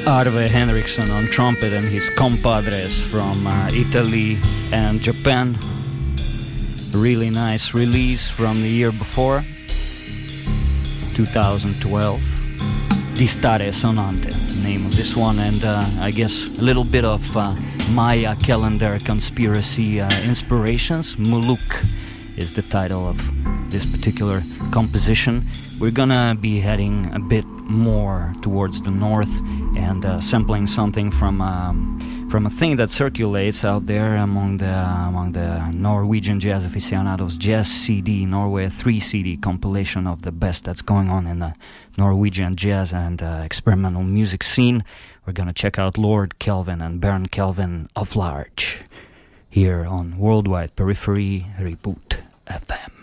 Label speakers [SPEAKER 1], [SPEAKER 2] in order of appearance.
[SPEAKER 1] Arve Henriksson on trumpet and his compadres from Italy and Japan. Really nice release from the year before, 2012. Distare Sonante, name of this one, and I guess a little bit of Maya calendar conspiracy inspirations. Muluk is the title of this particular composition. We're gonna be heading a bit more towards the north and sampling something from a thing that circulates out there among the Norwegian jazz aficionados. Jazz CD Norway, 3 CD compilation of the best that's going on in the Norwegian jazz and experimental music scene. We're gonna check out Lord Kelvin and Bernd Kelvin of Large here on Worldwide Periphery Reboot FM.